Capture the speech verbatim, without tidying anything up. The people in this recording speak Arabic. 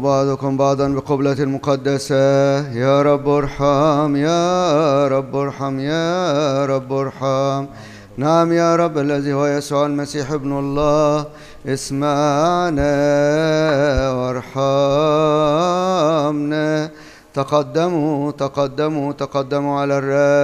بعضكم بعضا بقبلة المقدسة. يا رب ارحم يا رب ارحم يا رب ارحم. نعم يا رب الذي هو يسوع المسيح ابن الله، اسمعنا وارحمنا. تقدموا تقدموا تقدموا على الرب.